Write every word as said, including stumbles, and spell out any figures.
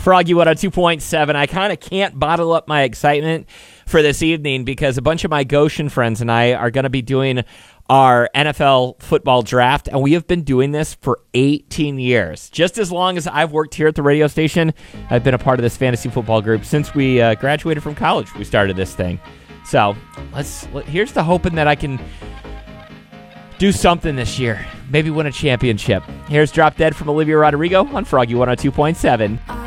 Froggy one oh two point seven. I kind of can't bottle up my excitement for this evening because a bunch of my Goshen friends and I are going to be doing our N F L football draft, and we have been doing this for eighteen years. Just as long as I've worked here at the radio station, I've been a part of this fantasy football group since we uh, graduated from college. We started this thing. So let's. Let, here's the hoping that I can do something this year. Maybe win a championship. Here's Drop Dead from Olivia Rodrigo on Froggy one oh two point seven.